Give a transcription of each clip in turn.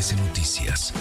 MBS Noticias.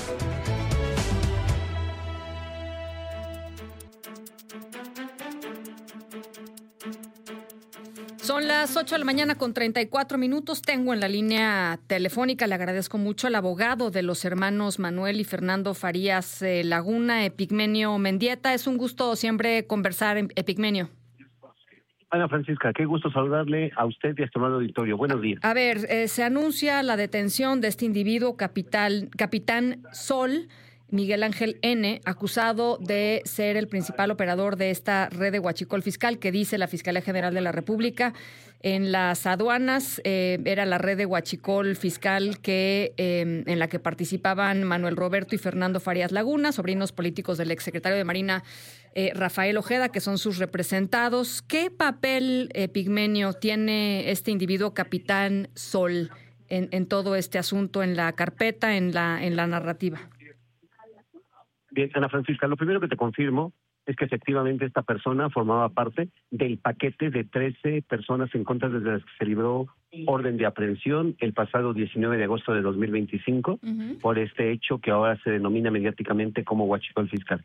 Son las 8 de la mañana con 34 minutos. Tengo en la línea telefónica, le agradezco mucho al abogado de los hermanos Manuel y Fernando Farías Laguna, Epigmenio Mendieta. Es un gusto siempre conversar, Epigmenio. Ana Francisca, qué gusto saludarle a usted y a su auditorio. Buenos días. A ver, se anuncia la detención de este individuo, Capitán Sol, Miguel Ángel N., acusado de ser el principal operador de esta red de huachicol fiscal que dice la Fiscalía General de la República en las aduanas. Era la red de huachicol fiscal en la que participaban Manuel Roberto y Fernando Farías Laguna, sobrinos políticos del exsecretario de Marina Rafael Ojeda, que son sus representados. ¿Qué papel, Epigmenio, tiene este individuo Capitán Sol en todo este asunto, en la carpeta, en la narrativa? Bien, Ana Francisca, lo primero que te confirmo es que efectivamente esta persona formaba parte del paquete de 13 personas en contra de las que se libró orden de aprehensión el pasado 19 de agosto de 2025 por este hecho que ahora se denomina mediáticamente como huachicol fiscal.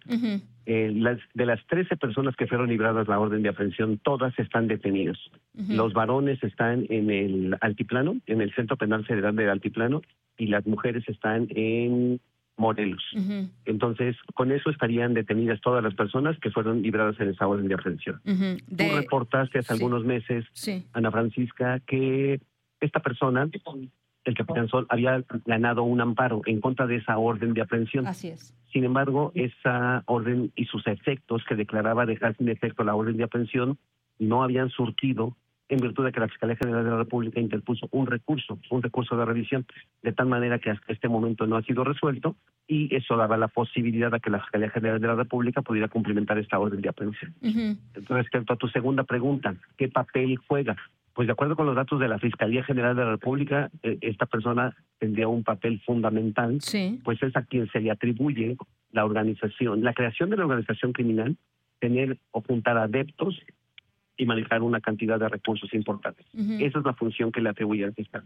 De las 13 personas que fueron libradas la orden de aprehensión, todas están detenidas. Los varones están en el Altiplano, en el Centro Penal Federal del Altiplano, y las mujeres están en Morelos. Entonces, con eso estarían detenidas todas las personas que fueron libradas en esa orden de aprehensión. Tú reportaste hace algunos meses, Ana Francisca, que esta persona, el Capitán Sol, había ganado un amparo en contra de esa orden de aprehensión. Así es. Sin embargo, esa orden y sus efectos que declaraba dejar sin efecto la orden de aprehensión no habían surtido, en virtud de que la Fiscalía General de la República interpuso un recurso de revisión, de tal manera que hasta este momento no ha sido resuelto, y eso daba la posibilidad de que la Fiscalía General de la República pudiera cumplimentar esta orden de aprehensión. Entonces, respecto a tu segunda pregunta, ¿qué papel juega? Pues de acuerdo con los datos de la Fiscalía General de la República, esta persona tendría un papel fundamental, pues es a quien se le atribuye la creación de la organización criminal, tener o juntar adeptos y manejar una cantidad de recursos importantes. Esa es la función que le atribuye al fiscal.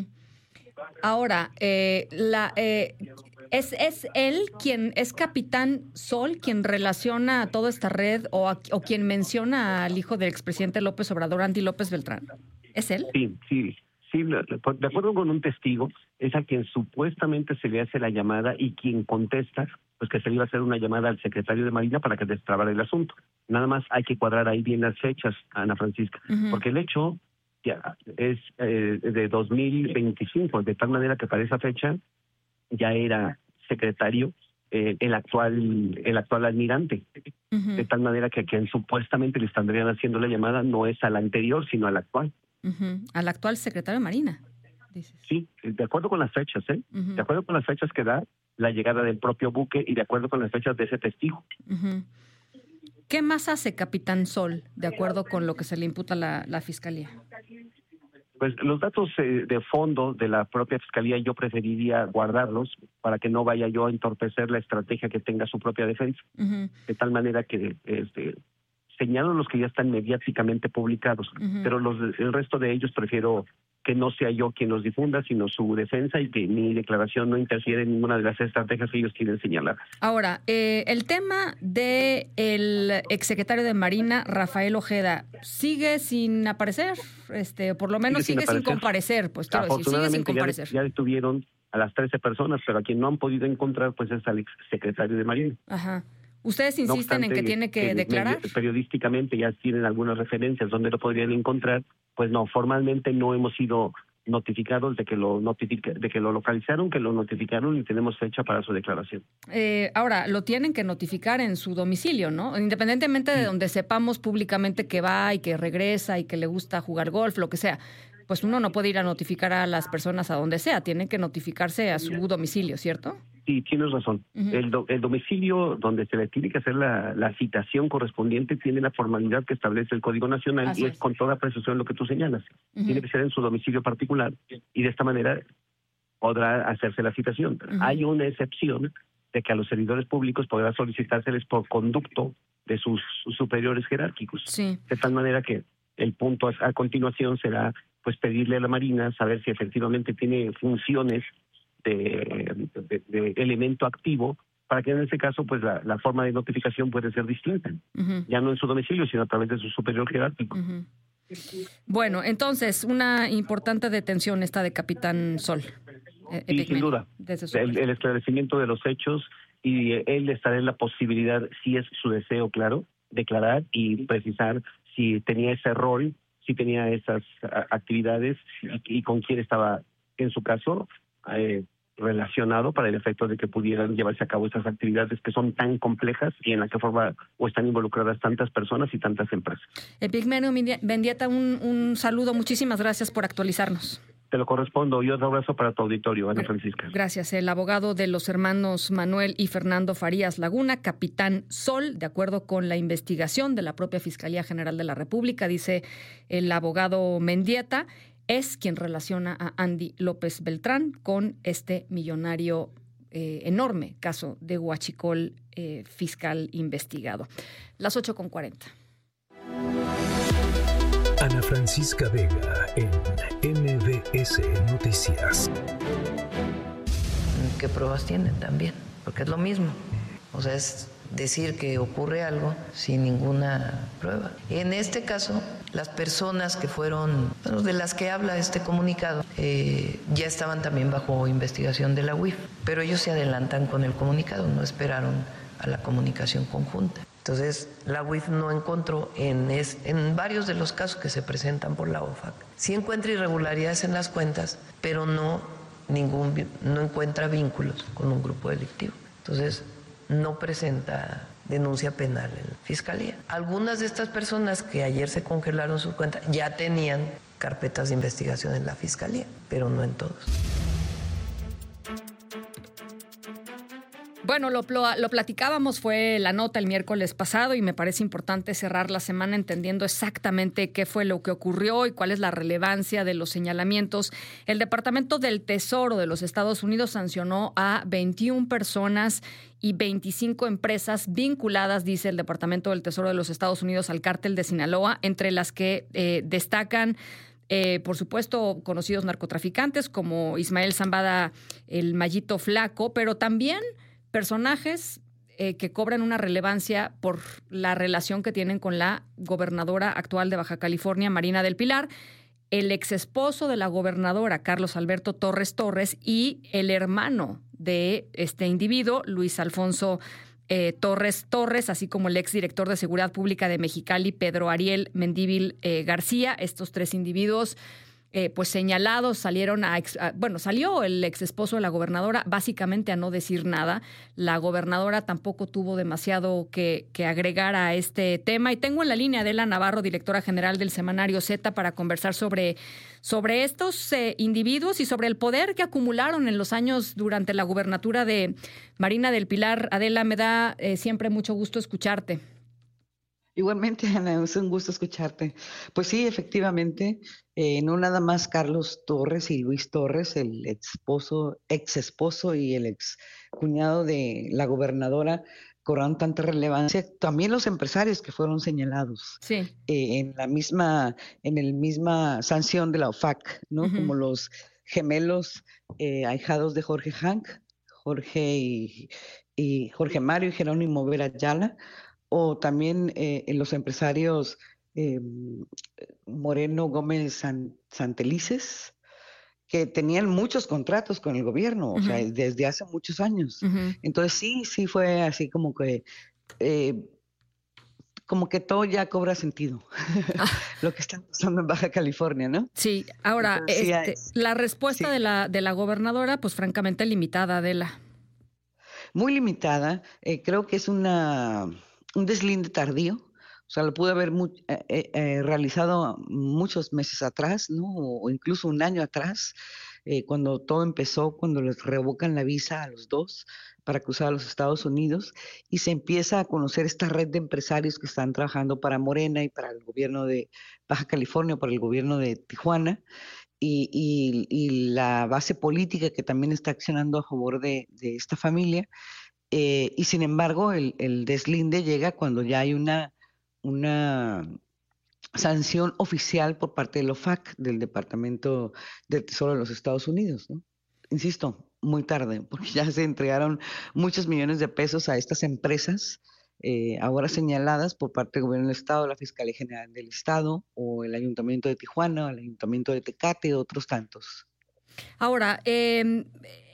Ahora, ¿es él quien es Capitán Sol, quien relaciona a toda esta red o quien menciona al hijo del expresidente López Obrador, Andy López Beltrán? ¿Es él? Sí. De acuerdo con un testigo, es a quien supuestamente se le hace la llamada y quien contesta, pues que se le iba a hacer una llamada al secretario de Marina para que destrabara el asunto. Nada más hay que cuadrar ahí bien las fechas, Ana Francisca, porque el hecho ya es de 2025, de tal manera que para esa fecha ya era secretario el actual almirante, de tal manera que a quien supuestamente le estarían haciendo la llamada no es al anterior, sino al actual. Al actual secretario de Marina, dices. Sí, de acuerdo con las fechas, de acuerdo con las fechas que da la llegada del propio buque y de acuerdo con las fechas de ese testigo. ¿Qué más hace Capitán Sol, de acuerdo con lo que se le imputa a la Fiscalía? Pues los datos de fondo de la propia Fiscalía yo preferiría guardarlos para que no vaya yo a entorpecer la estrategia que tenga su propia defensa. De tal manera que señalo los que ya están mediáticamente publicados, pero el resto de ellos prefiero que no sea yo quien los difunda, sino su defensa, y que mi declaración no interfiere en ninguna de las estrategias que ellos quieren señalar. Ahora, el tema del exsecretario de Marina, Rafael Ojeda, ¿sigue sin aparecer? Por lo menos sigue sin comparecer, pues quiero decir, sigue sin comparecer. Ya detuvieron a las 13 personas, pero a quien no han podido encontrar, pues es al exsecretario de Marina. ¿Ustedes insisten en que tiene que declarar? Periodísticamente ya tienen algunas referencias donde lo podrían encontrar. Pues no, formalmente no hemos sido notificados de que lo localizaron, que lo notificaron y tenemos fecha para su declaración. Ahora, lo tienen que notificar en su domicilio, ¿no? Independientemente de donde sepamos públicamente que va y que regresa y que le gusta jugar golf, lo que sea. Pues uno no puede ir a notificar a las personas a donde sea, tienen que notificarse a su domicilio, ¿cierto? Sí, tienes razón. El domicilio donde se le tiene que hacer la citación correspondiente tiene la formalidad que establece el Código Nacional. Así y es con toda precisión lo que tú señalas. Tiene que ser en su domicilio particular y de esta manera podrá hacerse la citación. Hay una excepción de que a los servidores públicos podrá solicitárseles por conducto de sus superiores jerárquicos. De tal manera que el punto a continuación será pues pedirle a la Marina saber si efectivamente tiene funciones de de elemento activo, para que en ese caso pues la forma de notificación puede ser distinta. Ya no en su domicilio, sino a través de su superior jerárquico. Bueno, entonces, una importante detención esta de Capitán Sol. Sí, sin duda. El esclarecimiento de los hechos, y él estará en la posibilidad, si es su deseo, claro, declarar y precisar si tenía ese rol, si tenía esas actividades y con quién estaba, en su caso, relacionado para el efecto de que pudieran llevarse a cabo esas actividades que son tan complejas y en la que forma o están involucradas tantas personas y tantas empresas. Epigmenio Mendieta, un saludo, muchísimas gracias por actualizarnos. Te lo correspondo y otro abrazo para tu auditorio, Ana Francisca. Gracias. El abogado de los hermanos Manuel y Fernando Farías Laguna, Capitán Sol, de acuerdo con la investigación de la propia Fiscalía General de la República, dice el abogado Mendieta, es quien relaciona a Andy López Beltrán con este millonario enorme caso de huachicol fiscal investigado. Las 8:40. Ana Francisca Vega en MBS Noticias. ¿Qué pruebas tienen también? Porque es lo mismo. O sea, es decir que ocurre algo sin ninguna prueba. En este caso, las personas que fueron, bueno, de las que habla este comunicado, ya estaban también bajo investigación de la UIF, pero ellos se adelantan con el comunicado, no esperaron a la comunicación conjunta. Entonces, la UIF no encontró en varios de los casos que se presentan por la OFAC, sí encuentra irregularidades en las cuentas, pero no encuentra vínculos con un grupo delictivo. Entonces, no presenta denuncia penal en la Fiscalía. Algunas de estas personas que ayer se congelaron su cuenta ya tenían carpetas de investigación en la Fiscalía, pero no en todos. Bueno, lo platicábamos, fue la nota el miércoles pasado y me parece importante cerrar la semana entendiendo exactamente qué fue lo que ocurrió y cuál es la relevancia de los señalamientos. El Departamento del Tesoro de los Estados Unidos sancionó a 21 personas y 25 empresas vinculadas, dice el Departamento del Tesoro de los Estados Unidos, al cártel de Sinaloa, entre las que destacan por supuesto, conocidos narcotraficantes como Ismael Zambada, el Mayito Flaco, pero también personajes que cobran una relevancia por la relación que tienen con la gobernadora actual de Baja California, Marina del Pilar, el exesposo de la gobernadora, Carlos Alberto Torres Torres, y el hermano de este individuo, Luis Alfonso Torres Torres, así como el exdirector de Seguridad Pública de Mexicali, Pedro Ariel Mendívil García. Estos tres individuos pues señalados salió el exesposo de la gobernadora básicamente a no decir nada. La gobernadora tampoco tuvo demasiado que agregar a este tema. Y tengo en la línea a Adela Navarro, directora general del semanario Z, para conversar sobre estos individuos y sobre el poder que acumularon en los años durante la gubernatura de Marina del Pilar. Adela, me da siempre mucho gusto escucharte. Igualmente, Ana, es un gusto escucharte. Pues sí, efectivamente, no nada más Carlos Torres y Luis Torres, el ex esposo y el ex cuñado de la gobernadora, cobraron tanta relevancia. También los empresarios que fueron señalados en la misma sanción de la OFAC, ¿no? Uh-huh. Como los gemelos ahijados de Jorge Hank, Jorge Mario y Jerónimo Vera Ayala, o también los empresarios Moreno Gómez Santelices, que tenían muchos contratos con el gobierno, uh-huh. O sea, desde hace muchos años. Uh-huh. Entonces sí fue así como que todo ya cobra sentido, lo que está pasando en Baja California, ¿no? Sí, ahora, entonces, la respuesta de la gobernadora, pues francamente limitada, Adela. Muy limitada, creo que es un deslinde tardío, o sea, lo pudo haber realizado muchos meses atrás, ¿no? O incluso un año atrás, cuando todo empezó, cuando les revocan la visa a los dos para cruzar a los Estados Unidos y se empieza a conocer esta red de empresarios que están trabajando para Morena y para el gobierno de Baja California, para el gobierno de Tijuana, y la base política que también está accionando a favor de esta familia. Y sin embargo, el deslinde llega cuando ya hay una sanción oficial por parte del OFAC, del Departamento del Tesoro de los Estados Unidos, ¿no? insisto, muy tarde, porque ya se entregaron muchos millones de pesos a estas empresas ahora señaladas por parte del Gobierno del Estado, la Fiscalía General del Estado, o el Ayuntamiento de Tijuana, o el Ayuntamiento de Tecate, y otros tantos. Ahora, el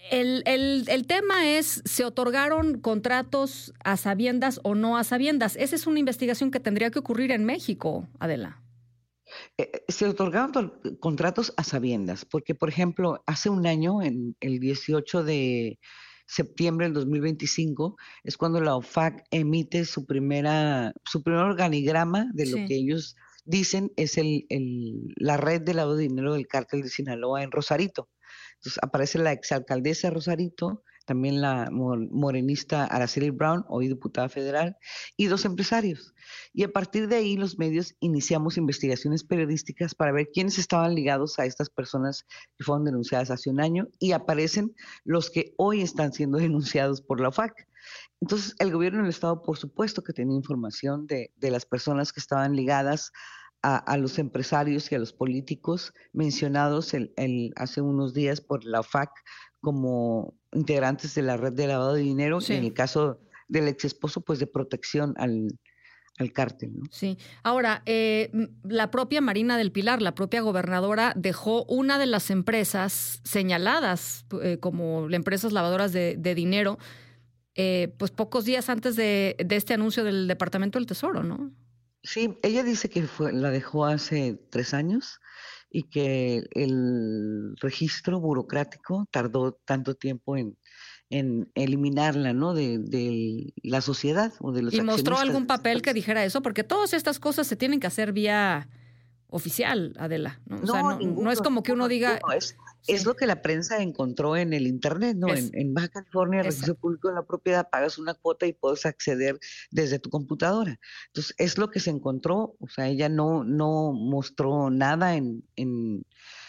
tema es, ¿se otorgaron contratos a sabiendas o no a sabiendas? Esa es una investigación que tendría que ocurrir en México, Adela. Se otorgaron contratos a sabiendas, porque, por ejemplo, hace un año, en el 18 de septiembre del 2025, es cuando la OFAC emite su primer organigrama de lo que ellos dicen es la red de lavado de dinero del cártel de Sinaloa en Rosarito. Entonces aparece la exalcaldesa de Rosarito, también la morenista Araceli Brown, hoy diputada federal, y 2 empresarios. Y a partir de ahí los medios iniciamos investigaciones periodísticas para ver quiénes estaban ligados a estas personas que fueron denunciadas hace un año, y aparecen los que hoy están siendo denunciados por la OFAC. Entonces el gobierno del Estado, por supuesto que tenía información de las personas que estaban ligadas a los empresarios y a los políticos mencionados hace unos días por la OFAC como integrantes de la red de lavado de dinero, y en el caso del ex esposo, pues de protección al cártel, ¿no? Sí. Ahora, la propia Marina del Pilar, la propia gobernadora, dejó una de las empresas señaladas como empresas lavadoras de dinero, pues pocos días antes de este anuncio del Departamento del Tesoro, ¿no? Sí, ella dice que la dejó hace 3 años y que el registro burocrático tardó tanto tiempo en eliminarla, ¿no? De la sociedad o de los accionistas. ¿Y mostró algún papel que dijera eso? Porque todas estas cosas se tienen que hacer vía oficial, Adela, ¿no? O sea, no es como que uno diga... Es lo que la prensa encontró en el internet, ¿no? En Baja California, el registro público de la propiedad, pagas una cuota y puedes acceder desde tu computadora. Entonces, es lo que se encontró. O sea, ella no mostró nada en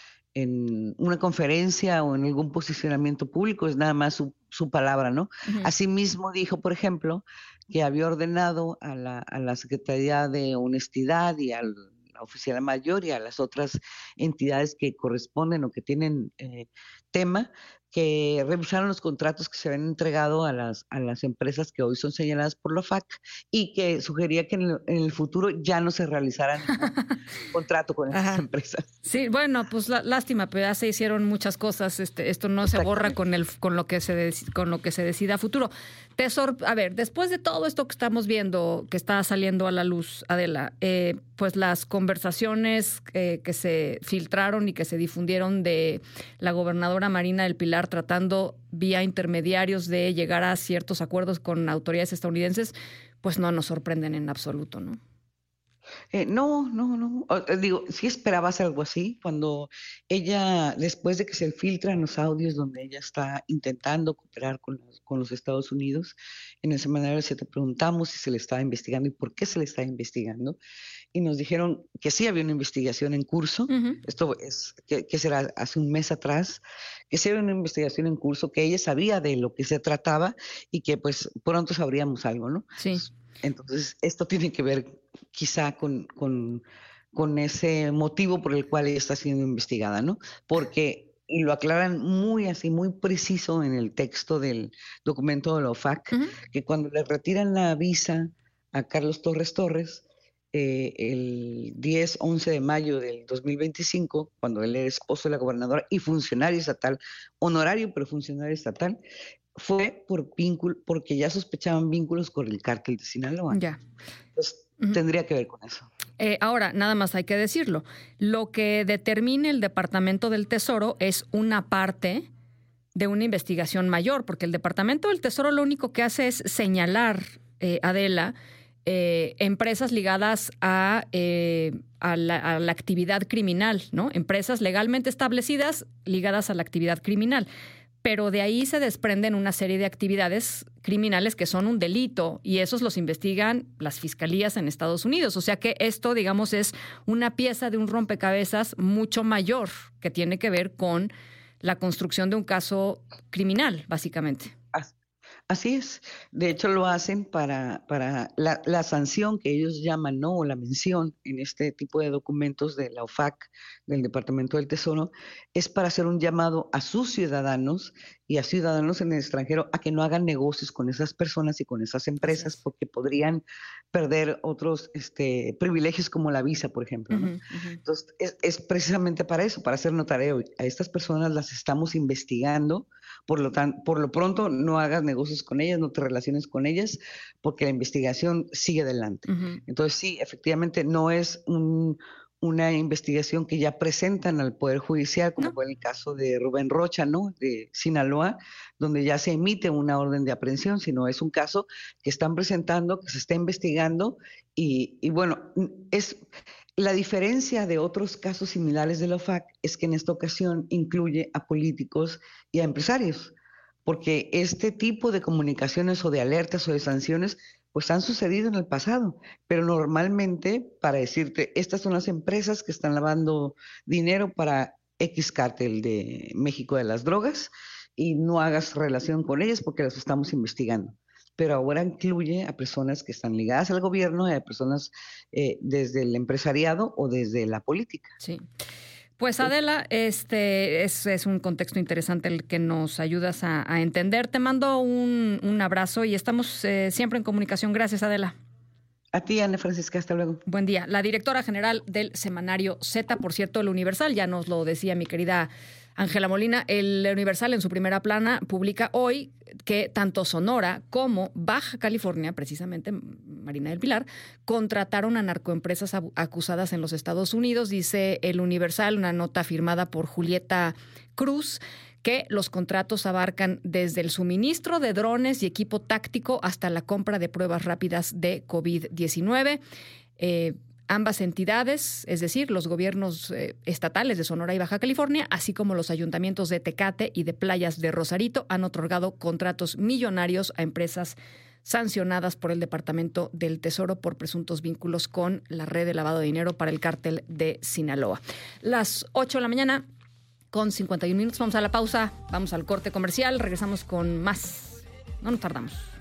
una conferencia o en algún posicionamiento público, es nada más su palabra, ¿no? Uh-huh. Asimismo dijo, por ejemplo, que había ordenado a la Secretaría de Honestidad y al oficial mayor y a las otras entidades que corresponden o que tienen tema, que revisaron los contratos que se habían entregado a las empresas que hoy son señaladas por la OFAC, y que sugería que en el futuro ya no se realizara ningún contrato con esas empresas. Sí, bueno, pues lástima, pero ya se hicieron muchas cosas. Esto no se borra con lo que se decida a futuro. A ver, después de todo esto que estamos viendo, que está saliendo a la luz, Adela, pues las conversaciones que se filtraron y que se difundieron de la gobernadora Marina del Pilar tratando vía intermediarios de llegar a ciertos acuerdos con autoridades estadounidenses, pues no nos sorprenden en absoluto, ¿no? No. Digo, sí esperabas algo así cuando ella, después de que se filtran los audios donde ella está intentando cooperar con los Estados Unidos, en el semanario te preguntamos si se le estaba investigando y por qué se le estaba investigando, y nos dijeron que sí había una investigación en curso. Uh-huh. Esto es, que será hace un mes atrás, que sí había una investigación en curso, que ella sabía de lo que se trataba y que pues pronto sabríamos algo, ¿no? Sí. Entonces, esto tiene que ver quizá con ese motivo por el cual ella está siendo investigada, ¿no? Porque, y lo aclaran muy preciso en el texto del documento de la OFAC, uh-huh, que cuando le retiran la visa a Carlos Torres, el 10-11 de mayo del 2025, cuando él era esposo de la gobernadora y funcionario estatal, honorario pero funcionario estatal, fue porque ya sospechaban vínculos con el cártel de Sinaloa. Ya. Entonces, tendría que ver con eso. Ahora, nada más hay que decirlo. Lo que determine el Departamento del Tesoro es una parte de una investigación mayor, porque el Departamento del Tesoro lo único que hace es señalar, Adela, empresas ligadas a la actividad criminal, ¿no? Empresas legalmente establecidas ligadas a la actividad criminal. Pero de ahí se desprenden una serie de actividades criminales que son un delito, y esos los investigan las fiscalías en Estados Unidos. O sea que esto, digamos, es una pieza de un rompecabezas mucho mayor que tiene que ver con la construcción de un caso criminal, básicamente. Así es. De hecho, lo hacen para la sanción que ellos llaman, ¿no? O la mención en este tipo de documentos de la OFAC, del Departamento del Tesoro, es para hacer un llamado a sus ciudadanos y a ciudadanos en el extranjero a que no hagan negocios con esas personas y con esas empresas porque podrían perder otros privilegios como la visa, por ejemplo, ¿no? Entonces, es precisamente para eso, para hacer notar, a estas personas las estamos investigando, por lo pronto no hagas negocios con ellas, no te relaciones con ellas, porque la investigación sigue adelante. Entonces sí, efectivamente no es una investigación que ya presentan al Poder Judicial, como fue el caso de Rubén Rocha, ¿no? De Sinaloa, donde ya se emite una orden de aprehensión, sino es un caso que están presentando, que se está investigando y bueno, es la diferencia de otros casos similares de la OFAC es que en esta ocasión incluye a políticos y a empresarios, porque este tipo de comunicaciones o de alertas o de sanciones pues han sucedido en el pasado, pero normalmente para decirte, estas son las empresas que están lavando dinero para X cártel de México de las drogas y no hagas relación con ellas porque las estamos investigando. Pero ahora incluye a personas que están ligadas al gobierno y a personas desde el empresariado o desde la política. Sí. Pues Adela, es un contexto interesante el que nos ayudas a entender. Te mando un abrazo y estamos siempre en comunicación. Gracias, Adela. A ti, Ana Francisca, hasta luego. Buen día. La directora general del semanario Z, por cierto, el Universal, ya nos lo decía mi querida Ángela Molina, el Universal en su primera plana publica hoy que tanto Sonora como Baja California, precisamente Marina del Pilar, contrataron a narcoempresas acusadas en los Estados Unidos. Dice el Universal, una nota firmada por Julieta Cruz, que los contratos abarcan desde el suministro de drones y equipo táctico hasta la compra de pruebas rápidas de COVID-19. Ambas entidades, es decir, los gobiernos estatales de Sonora y Baja California, así como los ayuntamientos de Tecate y de Playas de Rosarito, han otorgado contratos millonarios a empresas sancionadas por el Departamento del Tesoro por presuntos vínculos con la red de lavado de dinero para el cártel de Sinaloa. Las 8 de la mañana con 51 minutos. Vamos a la pausa, vamos al corte comercial, regresamos con más. No nos tardamos.